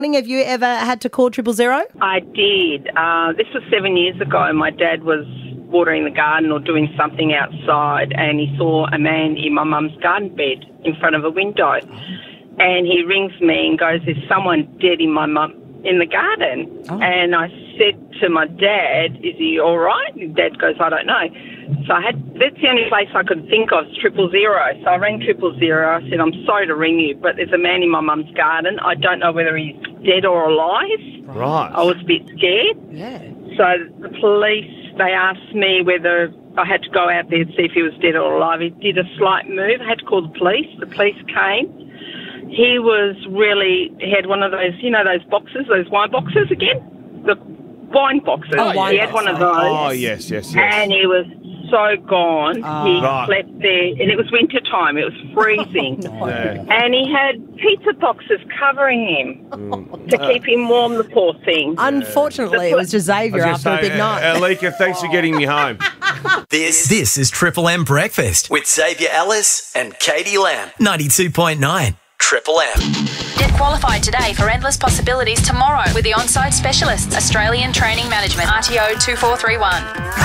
Have you ever had to call 000? I did. This was 7 years ago. My dad was watering the garden or doing something outside, and he saw a man in my mum's garden bed in front of a window. And he rings me and goes, "There's someone dead in the garden." Oh. And I said to my dad, "Is he all right?" And Dad goes, "I don't know." So that's the only place I could think of, 000. So I rang 000. I said, "I'm sorry to ring you, but there's a man in my mum's garden. I don't know whether he's dead or alive." Right. I was a bit scared. Yeah. So the police, they asked me whether I had to go out there and see if he was dead or alive. He did a slight move. I had to call the police. The police came. He had one of those, those boxes, those wine boxes again? The wine boxes. He had one of those. Oh, yes. And he was so gone. He slept there, and it was winter time. It was freezing. Yeah. And he had pizza boxes covering him to keep him warm, the poor thing. Unfortunately, it was just Xavier after a big night. Alika, thanks for getting me home. This is Triple M Breakfast with Xavier Ellis and Katie Lamb. 92.9 Triple M. Get qualified today for endless possibilities tomorrow with the on-site specialists, Australian Training Management, RTO 2431.